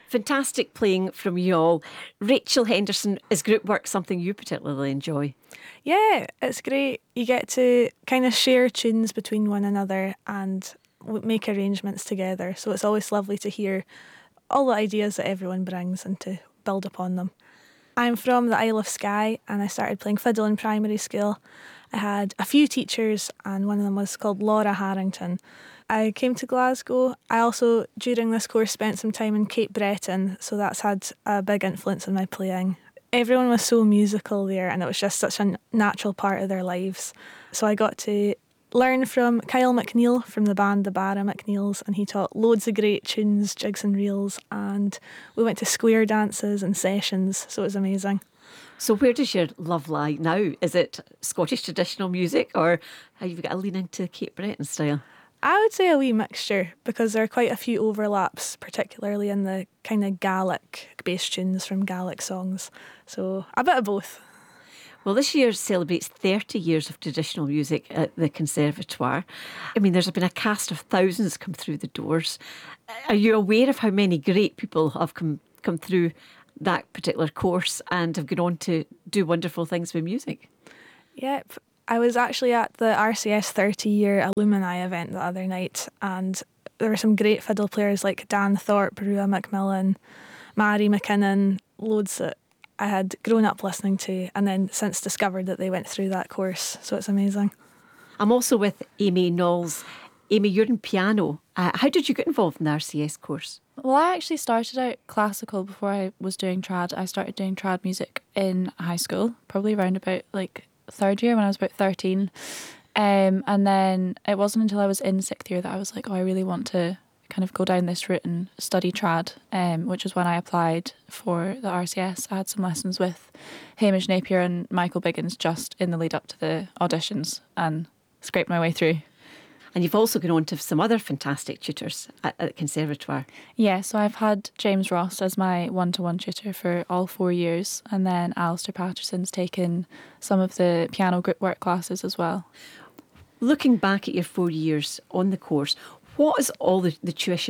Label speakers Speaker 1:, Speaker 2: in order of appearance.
Speaker 1: Fantastic playing from you all. Rachel Henderson, is group work something you particularly enjoy?
Speaker 2: Yeah, it's great. You get to kind of share tunes between one another and make arrangements together. So it's always lovely to hear all the ideas that everyone brings and to build upon them. I'm from the Isle of Skye and I started playing fiddle in primary school. I had a few teachers and one of them was called Laura Harrington. I came to Glasgow. I also, during this course, spent some time in Cape Breton, so that's had a big influence on my playing. Everyone was so musical there and it was just such a natural part of their lives. So I got to learn from Kyle McNeil from the band The Barra McNeils, and he taught loads of great tunes, jigs and reels, and we went to square dances and sessions, so it was amazing.
Speaker 1: So where does your love lie now? Is it Scottish traditional music, or have you got a lean into Cape Breton style?
Speaker 2: I would say a wee mixture, because there are quite a few overlaps, particularly in the kind of Gaelic bass tunes from Gaelic songs. So a bit of both.
Speaker 1: Well, this year celebrates 30 years of traditional music at the Conservatoire. I mean, there's been a cast of thousands come through the doors. Are you aware of how many great people have come through that particular course and have gone on to do wonderful things with music?
Speaker 2: Yep. I was actually at the RCS 30-year alumni event the other night, and there were some great fiddle players like Dan Thorpe, Rua McMillan, Mary McKinnon, loads that I had grown up listening to and then since discovered that they went through that course. So it's amazing.
Speaker 1: I'm also with Amy Knowles. Amy, you're in piano. How did you get involved in the RCS course?
Speaker 3: Well, I actually started out classical before I was doing trad. I started doing trad music in high school, probably around about like third year when I was about 13. And then it wasn't until I was in sixth year that I was like, oh, I really want to kind of go down this route and study trad, which was when I applied for the RCS. I had some lessons with Hamish Napier and Michael Biggins just in the lead up to the auditions and scraped my way through.
Speaker 1: And you've also gone on to some other fantastic tutors at the Conservatoire.
Speaker 3: Yeah, so I've had James Ross as my one-to-one tutor for all 4 years, and then Alistair Patterson's taken some of the piano group work classes as well.
Speaker 1: Looking back at your 4 years on the course, what is all the tuition